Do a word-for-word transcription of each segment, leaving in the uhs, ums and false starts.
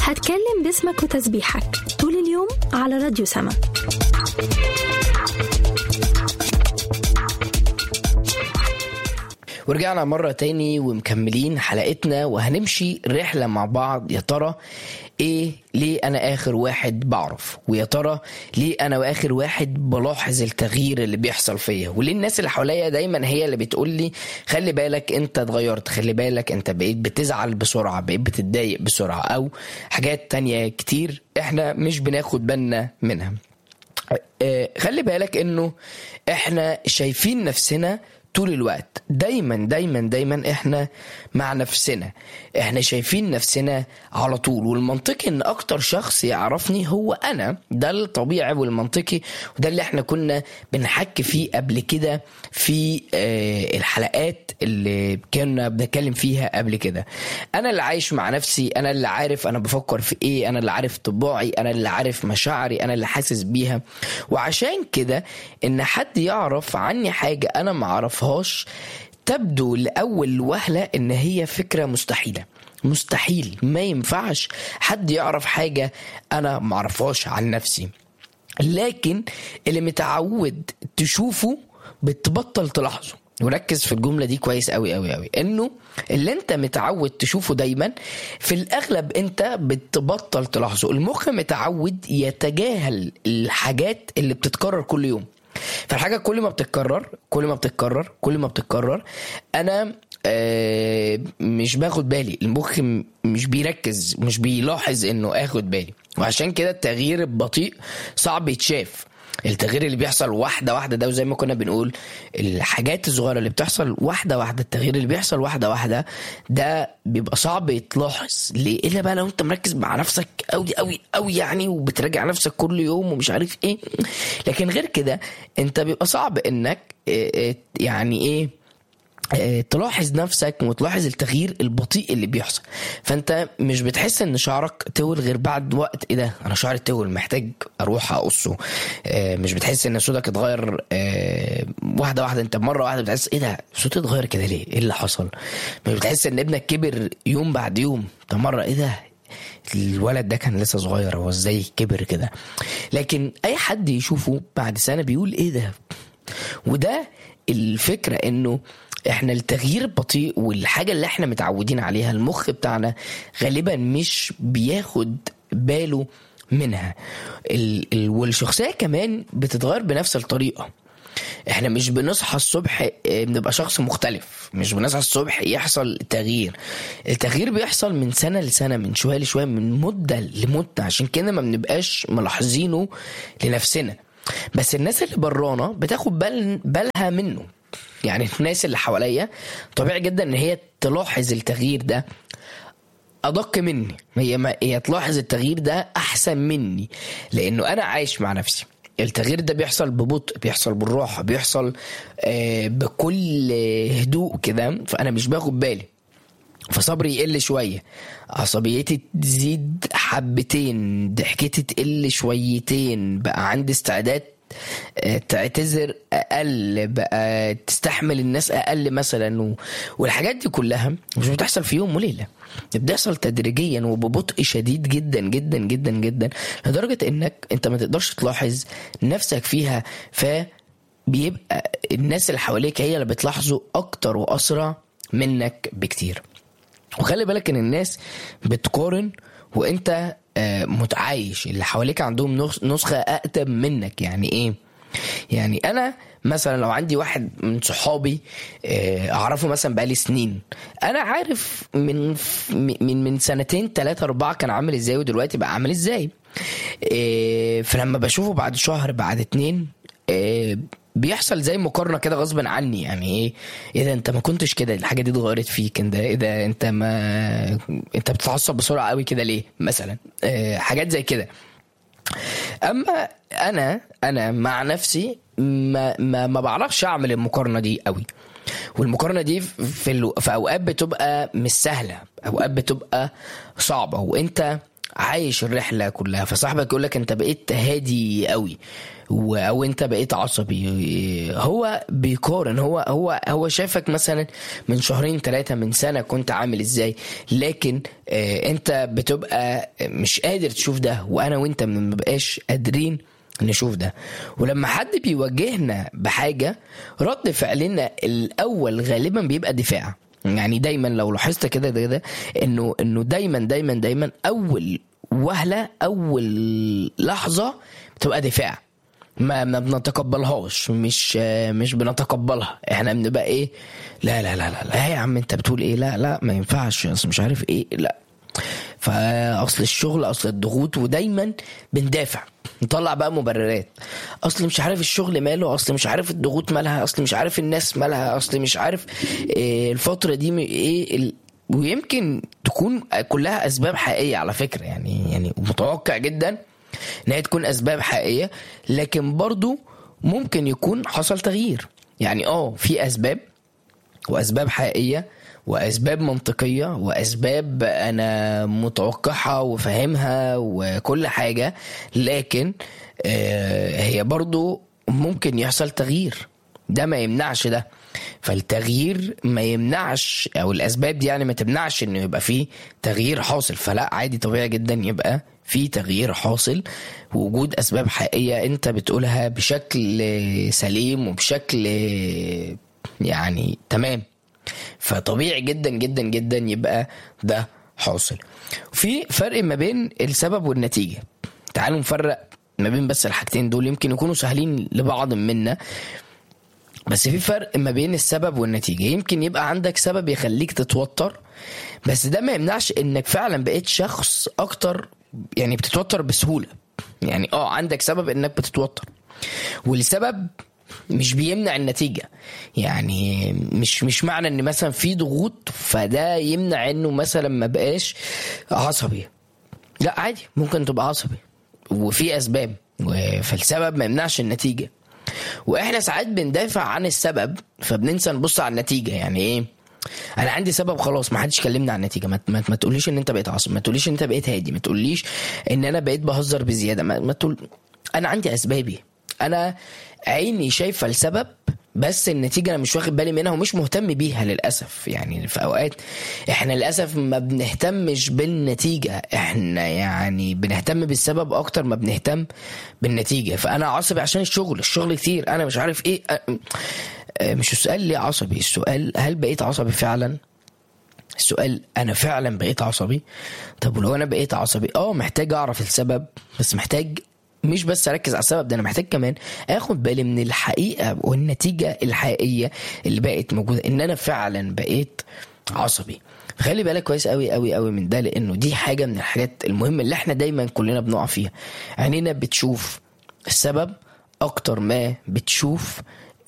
هتكلم باسمك وتسبيحك طول اليوم على راديو سما. ورجعنا مرة تاني ومكملين حلقتنا وهنمشي رحلة مع بعض. يا ترى ايه ليه انا اخر واحد بعرف، ويا ترى ليه انا واخر واحد بلاحظ التغيير اللي بيحصل فيا، وليه الناس اللي حواليا دايما هي اللي بتقول لي خلي بالك انت اتغيرت، خلي بالك انت بقيت بتزعل بسرعة، بقيت بتتضايق بسرعة، او حاجات تانية كتير احنا مش بناخد بالنا منها. اه خلي بالك انه احنا شايفين نفسنا طول الوقت، دايما دايما دايما احنا مع نفسنا، احنا شايفين نفسنا على طول. والمنطقي ان اكتر شخص يعرفني هو انا، ده الطبيعي والمنطقي، وده اللي احنا كنا بنحكي فيه قبل كده في اه الحلقات اللي كنا بنتكلم فيها قبل كده. انا اللي عايش مع نفسي، انا اللي عارف انا بفكر في ايه، انا اللي عارف طباعي، انا اللي عارف مشاعري، انا اللي حاسس بيها. وعشان كده ان حد يعرف عني حاجة انا معرفها تبدو لأول وهلة إن هي فكرة مستحيلة. مستحيل، ما ينفعش حد يعرف حاجة أنا معرفهاش عن نفسي. لكن اللي متعود تشوفه بتبطل تلاحظه. وركز في الجملة دي كويس قوي قوي قوي، إنه اللي أنت متعود تشوفه دايما في الأغلب أنت بتبطل تلاحظه. المخ متعود يتجاهل الحاجات اللي بتتكرر كل يوم. فالحاجة كل ما بتتكرر كل ما بتتكرر كل ما بتتكرر أنا آه مش باخد بالي، المخ مش بيركز، مش بيلاحظ إنه أخد بالي. وعشان كده التغيير البطيء صعب يتشاف. التغيير اللي بيحصل واحدة واحدة ده، وزي ما كنا بنقول الحاجات الصغيرة اللي بتحصل واحدة واحدة، التغيير اللي بيحصل واحدة واحدة ده بيبقى صعب يتلاحظ. ليه؟ إلا بقى لو أنت مركز مع نفسك أوي أوي أوي يعني، وبتراجع نفسك كل يوم ومش عارف إيه. لكن غير كده أنت بيبقى صعب إنك يعني إيه تلاحظ نفسك وتلاحظ التغيير البطيء اللي بيحصل. فانت مش بتحس ان شعرك طول غير بعد وقت، ايه ده انا شعري طول محتاج اروح اقصه. مش بتحس ان صوتك اتغير واحده واحده، انت مره واحده بتحس ايه ده صوتي اتغير كده ليه، ايه اللي حصل. مش بتحس ان ابنك كبر يوم بعد يوم، طب مره ايه ده الولد ده كان لسه صغير هو ازاي كبر كده. لكن اي حد يشوفه بعد سنه بيقول ايه ده. وده الفكره، انه احنا التغيير البطيء والحاجة اللي احنا متعودين عليها المخ بتاعنا غالبا مش بياخد باله منها. ال- ال- والشخصية كمان بتتغير بنفس الطريقة. احنا مش بنصحى الصبح بنبقى شخص مختلف، مش بنصحى الصبح يحصل تغيير. التغيير بيحصل من سنة لسنة، من شوية لشوية، من مدة لمدة. عشان كده ما بنبقاش ملاحظينه لنفسنا، بس الناس اللي برانا بتاخد بال بالها منه. يعني الناس اللي حواليا طبيعي جدا ان هي تلاحظ التغيير ده ادق مني، هي ما هي تلاحظ التغيير ده احسن مني، لانه انا عايش مع نفسي. التغيير ده بيحصل ببطء، بيحصل بالراحه، بيحصل آه بكل هدوء كده، فانا مش باخد بالي. فصبري يقل شويه، عصبيتي تزيد حبتين، ضحكتي تقل شويتين، بقى عندي استعداد تعتذر اقل، بقى تستحمل الناس اقل مثلا. والحاجات دي كلها مش بتحصل في يوم وليله، بتحصل تدريجيا وببطء شديد جدا جدا جدا جدا، لدرجه انك انت ما تقدرش تلاحظ نفسك فيها. فبيبقى الناس اللي حواليك هي اللي بتلاحظوا اكتر واسرع منك بكتير. وخلي بالك ان الناس بتقارن وانت متعايش، اللي حواليك عندهم نسخة أقدم منك. يعني إيه؟ يعني أنا مثلا لو عندي واحد من صحابي أعرفه مثلا بقالي سنين، أنا عارف من من من سنتين ثلاثة أربعة كان عامل إزاي ودلوقتي بقى عامل إزاي. فلما بشوفه بعد شهر بعد اتنين بيحصل زي مقارنة كده غصبا عني. يعني ايه ايه ده انت ما كنتش كده، الحاجة دي اتغيرت فيك، انت ايه ده انت ما انت بتتعصب بسرعة قوي كده ليه مثلا. اه حاجات زي كده. اما انا انا مع نفسي ما ما, ما بعرفش اعمل المقارنة دي قوي. والمقارنة دي في, ال... في اوقات بتبقى مش سهلة، اوقات بتبقى صعبة، وانت عايش الرحله كلها. فصاحبك يقول لك انت بقيت هادي قوي او انت بقيت عصبي، هو بيقارن، هو هو هو شافك مثلا من شهرين ثلاثه من سنه كنت عامل ازاي، لكن اه انت بتبقى مش قادر تشوف ده، وانا وانت ما بقاش قادرين نشوف ده. ولما حد بيواجهنا بحاجه رد فعلنا الاول غالبا بيبقى دفاع. يعني دايما لو لاحظت كده ده ده انه انه دايما دايما دايما اول وهله اول لحظه بتبقى دفاع، ما ما بنتقبلهاش، مش مش بنتقبلها. احنا بنبقى ايه، لا لا لا لا لا يا عم انت بتقول ايه، لا لا ما ينفعش، اصل مش عارف ايه، لا فاصل الشغل، اصل الضغوط، ودايما بندافع نطلع بقى مبررات، اصل مش عارف الشغل ماله، اصل مش عارف الضغوط مالها، اصل مش عارف الناس مالها، اصل مش عارف إيه الفترة دي ايه ال... ويمكن تكون كلها اسباب حقيقية على فكرة، يعني يعني متوقع جدا ان هي تكون اسباب حقيقية، لكن برضو ممكن يكون حصل تغيير. يعني اه في اسباب واسباب حقيقية واسباب منطقية واسباب انا متوقعها وفهمها وكل حاجة، لكن آه هي برضو ممكن يحصل تغيير، ده ما يمنعش ده. فالتغيير ما يمنعش، او الاسباب دي يعني ما تمنعش انه يبقى فيه تغيير حاصل. فلا عادي طبيعي جدا يبقى في تغيير حاصل، وجود اسباب حقيقية انت بتقولها بشكل سليم وبشكل يعني تمام، فطبيعي جدا جدا جدا يبقى ده حاصل. في فرق ما بين السبب والنتيجة. تعالوا نفرق ما بين بس الحاجتين دول، يمكن يكونوا سهلين لبعض منا، بس في فرق ما بين السبب والنتيجة. يمكن يبقى عندك سبب يخليك تتوتر، بس ده ما يمنعش انك فعلا بقيت شخص اكتر يعني بتتوتر بسهولة. يعني اه عندك سبب انك بتتوتر، والسبب مش بيمنع النتيجة. يعني مش مش معنى ان مثلا في ضغوط فده يمنع انه مثلا ما بقاش عصبي، لا عادي ممكن تبقى عصبي وفي اسباب، فالسبب ما يمنعش النتيجة. واحنا ساعات بندافع عن السبب فبننسى نبص على النتيجة. يعني ايه، انا عندي سبب خلاص، ما حدش كلمني عن النتيجه، ما, ما, ما تقوليش ان انت بقيت عصبي، ما تقوليش ان انت بقيت هادي، ما تقوليش ان انا بقيت بهزر بزياده، ما, ما تقول انا عندي اسبابي، انا عيني شايفه السبب بس النتيجه انا مش واخد بالي منها ومش مهتم بيها للاسف. يعني في اوقات احنا للاسف ما بنهتمش بالنتيجه، احنا يعني بنهتم بالسبب اكتر ما بنهتم بالنتيجه. فانا عصبي عشان الشغل الشغل كتير، انا مش عارف ايه. مش السؤال ليه عصبي، السؤال هل بقيت عصبي فعلا، السؤال انا فعلا بقيت عصبي. طب ولو انا بقيت عصبي اه محتاج اعرف السبب، بس محتاج مش بس اركز على السبب ده، انا محتاج كمان اخد بالي من الحقيقة والنتيجة الحقيقية اللي بقت موجودة، ان انا فعلا بقيت عصبي. خلي بالك كويس قوي قوي قوي من ده، لانه دي حاجة من الحاجات المهمة اللي احنا دايما كلنا بنقع فيها. عينينا بتشوف السبب اكتر ما بتشوف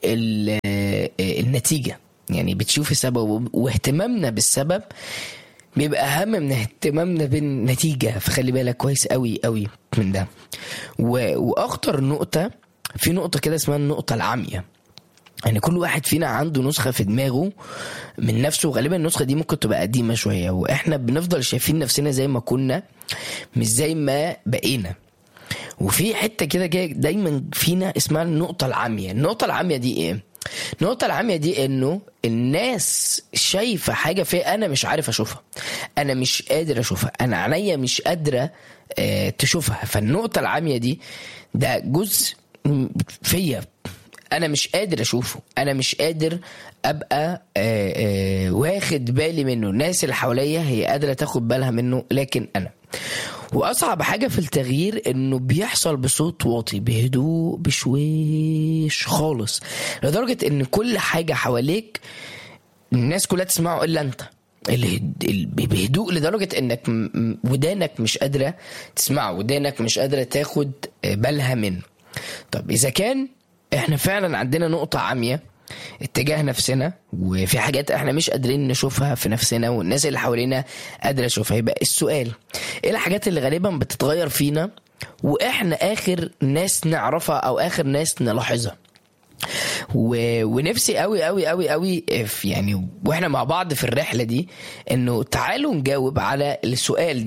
النتيجة. يعني بتشوف السبب، واهتمامنا بالسبب بيبقى اهم من اهتمامنا بالنتيجة. فخلي بالك كويس قوي قوي من ده. واخطر نقطة في نقطة كده اسمها النقطة العامية. يعني كل واحد فينا عنده نسخة في دماغه من نفسه، وغالبا النسخة دي ممكن تبقى قديمة شوية، واحنا بنفضل شايفين نفسنا زي ما كنا مش زي ما بقينا. وفي حتة كده جاي دايما فينا اسمها النقطة العامية. النقطة العامية دي ايه؟ النقطة العامية دي انه الناس شايفة حاجة فيها انا مش عارف اشوفها، انا مش قادر اشوفها، انا عينيا مش قادرة اه تشوفها. فالنقطة العامية دي ده جزء فيا انا مش قادر اشوفه، انا مش قادر ابقى اه اه واخد بالي منه. الناس اللي حواليا هي قادرة تاخد بالها منه، لكن انا. واصعب حاجة في التغيير انه بيحصل بصوت واطي، بهدوء، بشويش خالص، لدرجة ان كل حاجة حواليك الناس كلها تسمعه الا انت، بهدوء لدرجة انك ودانك مش قادرة تسمعه، ودانك مش قادرة تاخد بالها منه. طب اذا كان احنا فعلا عندنا نقطة عامية اتجاه نفسنا، وفي حاجات احنا مش قادرين نشوفها في نفسنا والناس اللي حوالينا قادرة نشوفها، يبقى السؤال ايه الحاجات اللي غالبا بتتغير فينا واحنا اخر ناس نعرفها او اخر ناس نلاحظها. و... ونفسي قوي قوي قوي قوي يعني واحنا مع بعض في الرحلة دي انه تعالوا نجاوب على السؤال ده.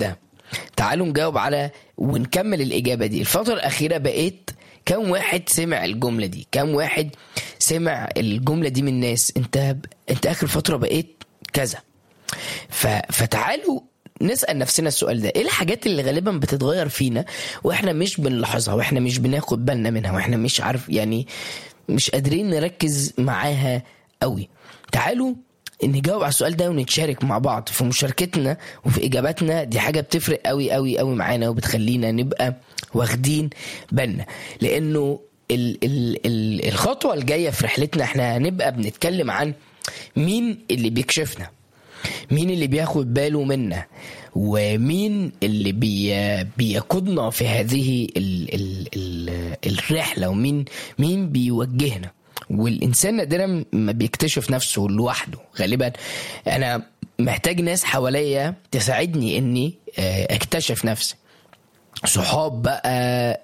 تعالوا نجاوب على ونكمل الإجابة دي. الفترة الأخيرة بقيت كم واحد سمع الجملة دي؟ كم واحد سمع الجملة دي من ناس؟ انت انت آخر فترة بقيت كذا. ف... فتعالوا نسأل نفسنا السؤال ده، ايه الحاجات اللي غالبا بتتغير فينا واحنا مش بنلاحظها واحنا مش بناخد بالنا منها واحنا مش عارف يعني مش قادرين نركز معاها قوي؟ تعالوا نجاوب على السؤال ده ونتشارك مع بعض في مشاركتنا وفي إجاباتنا. دي حاجة بتفرق قوي قوي قوي معانا وبتخلينا نبقى واخدين بالنا، لأنه ال ال ال الخطوة الجاية في رحلتنا احنا هنبقى بنتكلم عن مين اللي بيكشفنا، مين اللي بياخد باله منا، ومين اللي بي بيقودنا في هذه ال ال ال الرحلة، ومين مين بيوجهنا. والإنسان نادرا ما بيكتشف نفسه لوحده، غالبا أنا محتاج ناس حواليا تساعدني إني اكتشف نفسي، صحاب بقى،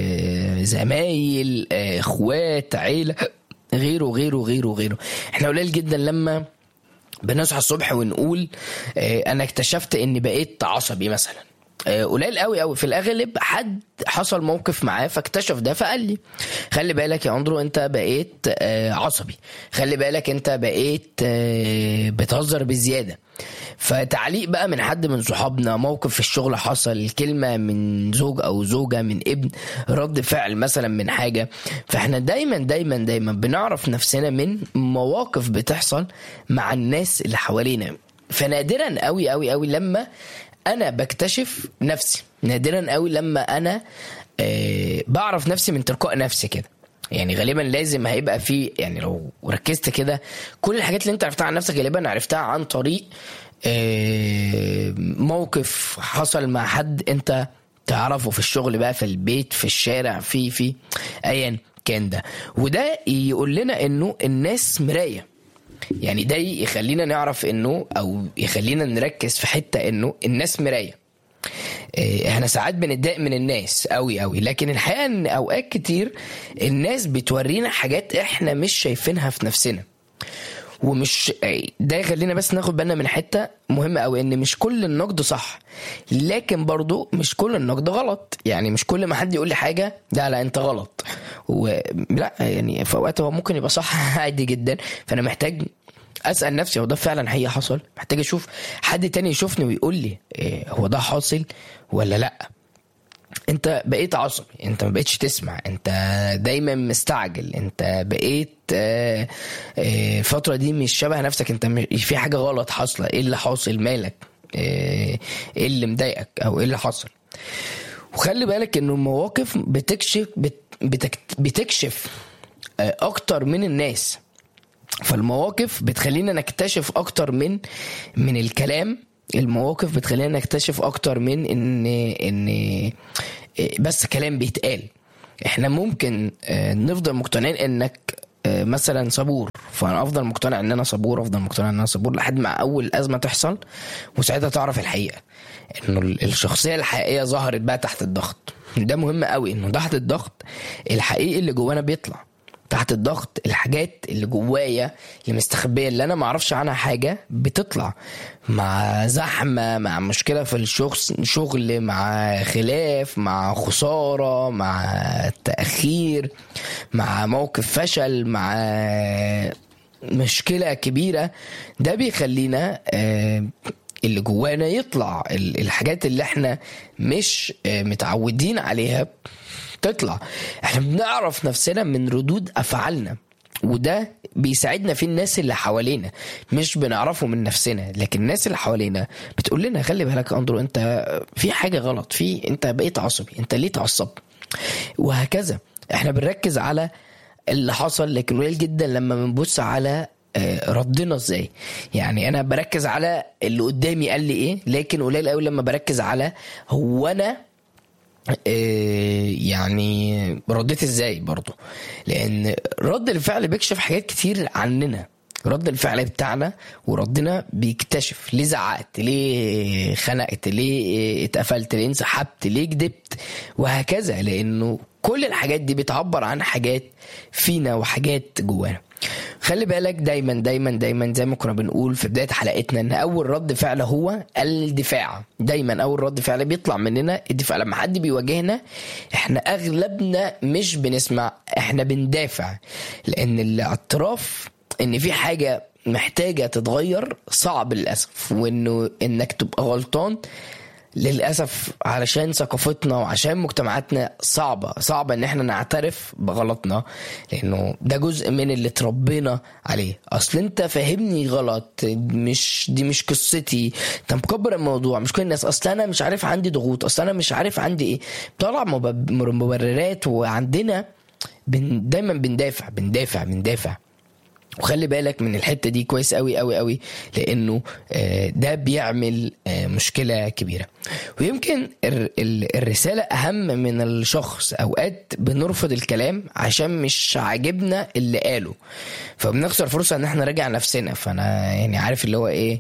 زمايل، اخوات، عيلة، غيره غيره غيره غيره. احنا قليل جدا لما بنصحى الصبح ونقول انا اكتشفت اني بقيت عصبي مثلا. قليل قوي قوي. في الاغلب حد حصل موقف معاه فاكتشف ده فقال لي خلي بالك يا اندرو انت بقيت عصبي، خلي بالك انت بقيت بتهزر بزيادة. فتعليق بقى من حد من صحابنا، موقف في الشغل حصل، كلمة من زوج او زوجة، من ابن، رد فعل مثلا من حاجة. فاحنا دايما دايما دايما بنعرف نفسنا من مواقف بتحصل مع الناس اللي حوالينا. فنادرا قوي قوي قوي لما انا بكتشف نفسي، نادرا قوي لما انا أه بعرف نفسي من تلقاء نفسي كده. يعني غالبا لازم هيبقى في، يعني لو ركزت كده كل الحاجات اللي انت عرفتها عن نفسك غالبا عرفتها عن طريق أه موقف حصل مع حد انت تعرفه، في الشغل بقى، في البيت، في الشارع، في في ايا كان ده. وده يقول لنا انه الناس مراية. يعني ده يخلينا نعرف انه او يخلينا نركز في حتة انه الناس مراية. احنا ساعات بنتضايق من الناس قوي قوي، لكن الحقيقة ان اوقات كتير الناس بتورينا حاجات احنا مش شايفينها في نفسنا. ومش ده يخلينا بس ناخد بالنا من حتة مهمة قوي، ان مش كل النقد صح، لكن برضو مش كل النقد غلط. يعني مش كل ما حد يقول لي حاجة ده لا انت غلط، ولا يعني في اوقات هو ممكن يبقى صح عادي جدا. فانا محتاج اسأل نفسي هو ده فعلا حقيقة حصل؟ محتاج اشوف حد تاني يشوفني ويقول لي إيه هو ده حاصل ولا لا. انت بقيت عصبي، انت ما بقيتش تسمع، انت دايما مستعجل، انت بقيت الفترة دي مش شبه نفسك، انت في حاجة غلط حاصلة. ايه اللي حاصل؟ مالك؟ ايه اللي مضايقك او ايه اللي حصل؟ وخلي بالك انه المواقف بتكشف بتكشف اكتر من الناس. فالمواقف بتخلينا نكتشف اكتر من من الكلام. المواقف بتخلينا نكتشف اكتر من ان ان بس كلام بيتقال. احنا ممكن نفضل مقتنعين انك مثلا صبور، فانا افضل مقتنع ان انا صبور، افضل مقتنع ان انا صبور لحد ما اول ازمه تحصل، وساعتها تعرف الحقيقه انه الشخصيه الحقيقيه ظهرت بقى تحت الضغط. ده مهم قوي، انه تحت الضغط الحقيقي اللي جوانا بيطلع. تحت الضغط الحاجات اللي جوايا اللي مستخبيه اللي انا ما اعرفش عنها حاجه بتطلع، مع زحمه، مع مشكله في الشغل شغل مع خلاف، مع خساره، مع تاخير، مع موقف فشل، مع مشكله كبيره. ده بيخلينا اللي جوانا يطلع، الحاجات اللي احنا مش متعودين عليها تطلع. احنا بنعرف نفسنا من ردود افعالنا، وده بيساعدنا في الناس اللي حوالينا. مش بنعرفه من نفسنا، لكن الناس اللي حوالينا بتقول لنا خلي بالك اندرو انت في حاجة غلط، في انت بقيت عصبي، انت ليه تعصب، وهكذا. احنا بنركز على اللي حصل، لكن قليل جدا لما بنبص على ردنا ازاي. يعني انا بركز على اللي قدامي قال لي ايه، لكن قليل قوي لما بركز على هو انا يعني رديت ازاي برضو. لان رد الفعل بيكشف حاجات كتير عننا. رد الفعل بتاعنا وردنا بيكتشف ليه زعقت، ليه خنقت، ليه اتقفلت، ليه انسحبت، ليه كدبت، وهكذا. لانه كل الحاجات دي بتعبر عن حاجات فينا وحاجات جوانا. خلي بالك دايما دايما دايما زي ما كنا بنقول في بداية حلقتنا ان اول رد فعل هو الدفاع. دايما اول رد فعل بيطلع مننا الدفاع. لما حد بيواجهنا احنا اغلبنا مش بنسمع، احنا بندافع، لان الاعتراف ان في حاجة محتاجة تتغير صعب للأسف، وانه انك تبقى غلطان للأسف علشان ثقافتنا وعشان مجتمعاتنا صعبة صعبة ان احنا نعترف بغلطنا، لانه ده جزء من اللي تربينا عليه. اصل انت فاهمني غلط، مش دي مش قصتي، انت مكبر الموضوع، مش كل الناس، اصل انا مش عارف عندي ضغوط، اصل انا مش عارف عندي ايه، طلع مبررات. وعندنا بن دايما بندافع بندافع بندافع وخلي بالك من الحتة دي كويس قوي قوي قوي، لانه ده بيعمل مشكلة كبيرة. ويمكن الرسالة اهم من الشخص. اوقات بنرفض الكلام عشان مش عاجبنا اللي قاله، فبنخسر فرصة ان احنا نراجع نفسنا. فانا يعني عارف اللي هو ايه،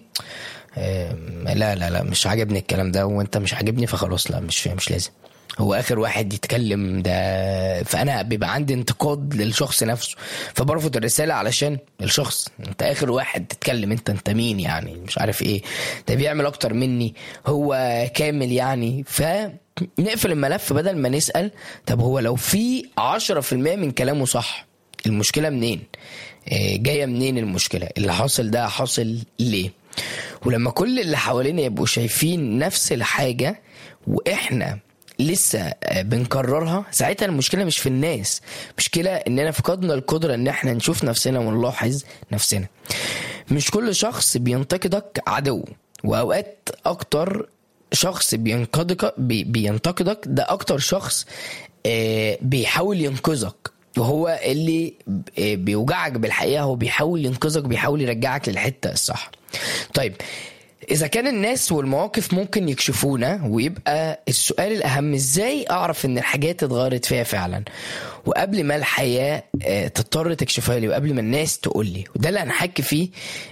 لا لا لا مش عاجبني الكلام ده، وانت مش عاجبني، فخلاص لا مش مش لازم هو اخر واحد يتكلم ده. فانا بيبقى عندي انتقاد للشخص نفسه، فبرفض الرسالة علشان الشخص. انت اخر واحد تتكلم، انت انت مين يعني، مش عارف ايه، ده بيعمل اكتر مني، هو كامل يعني. فنقفل الملف بدل ما نسأل طب هو لو في عشرة في المية من كلامه صح، المشكلة منين؟ جاية منين المشكلة؟ اللي حاصل ده حاصل ليه؟ ولما كل اللي حوالينا يبقوا شايفين نفس الحاجة واحنا لسه بنكررها، ساعتها المشكلة مش في الناس، مشكلة اننا فقدنا القدرة ان احنا نشوف نفسنا ونلاحظ نفسنا. مش كل شخص بينتقدك عدو، واوقات اكتر شخص بينتقدك بينتقدك ده اكتر شخص بيحاول ينقذك، وهو اللي بيوجعك بالحقيقة، هو بيحاول ينقذك، بيحاول يرجعك للحتة الصح. طيب إذا كان الناس والمواقف ممكن يكشفونا، ويبقى السؤال الأهم إزاي أعرف إن الحاجات اتغيرت فيها فعلا، وقبل ما الحياة تضطر تكشفها لي، وقبل ما الناس تقول لي. وده اللي هنحكي فيه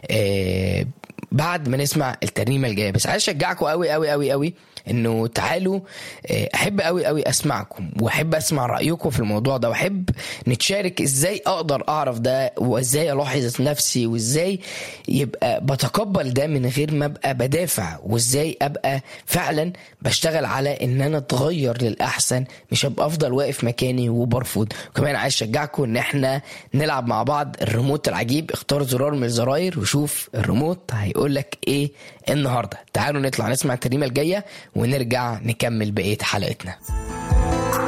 بعد ما نسمع الترنيمة الجاية. بس عايز أشجعكم قوي قوي قوي قوي انه تعالوا، احب قوي قوي اسمعكم، واحب اسمع رأيكم في الموضوع ده، واحب نتشارك ازاي اقدر اعرف ده، وازاي الاحظ نفسي، وازاي يبقى بتقبل ده من غير ما ابقى بدافع، وازاي ابقى فعلا بشتغل على ان انا اتغير للاحسن، مش ابقى افضل واقف مكاني وبرفض. وكمان عايز اشجعكم ان احنا نلعب مع بعض الريموت العجيب. اختار زرار من الزراير وشوف الريموت هيقول لك ايه النهارده. تعالوا نطلع نسمع الترنيمة الجاية ونرجع نكمل بقية حلقتنا.